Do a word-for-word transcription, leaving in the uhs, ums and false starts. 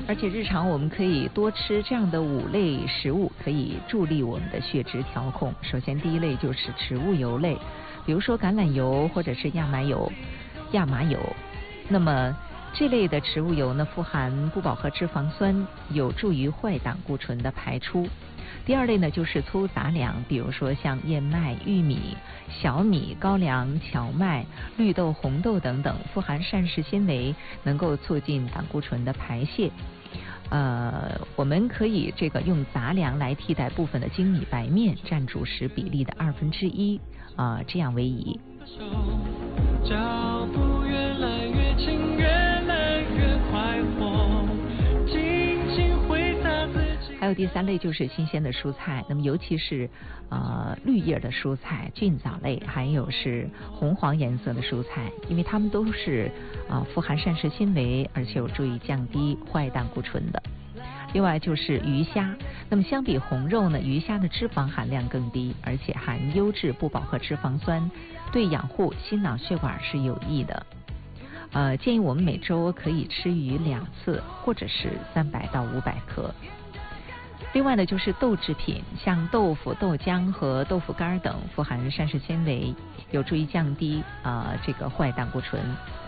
而且日常我们可以多吃这样的五类食物，可以助力我们的血脂调控。首先第一类就是植物油类，比如说橄榄油或者是亚麻油亚麻油。那么这类的植物油呢，富含不饱和脂肪酸，有助于坏胆固醇的排出。第二类呢就是粗杂粮，比如说像燕麦、玉米、小米、高粱、荞麦、绿豆、红豆等等，富含膳食纤维，能够促进胆固醇的排泄。呃，我们可以这个用杂粮来替代部分的精米白面，占主食比例的二分之一啊，这样为宜。脚步越来越轻，越来越快活，轻轻挥洒自己。还有第三类就是新鲜的蔬菜，那么尤其是呃绿叶的蔬菜、菌藻类，还有是红黄颜色的蔬菜，因为它们都是啊、呃、富含膳食纤维，而且有助于降低坏胆固醇的。另外就是鱼虾，那么相比红肉呢，鱼虾的脂肪含量更低，而且含优质不饱和脂肪酸，对养护心脑血管是有益的。呃，建议我们每周可以吃鱼两次，或者是三百到五百克。另外呢，就是豆制品，像豆腐、豆浆和豆腐干等，富含膳食纤维，有助于降低啊、呃、这个坏胆固醇。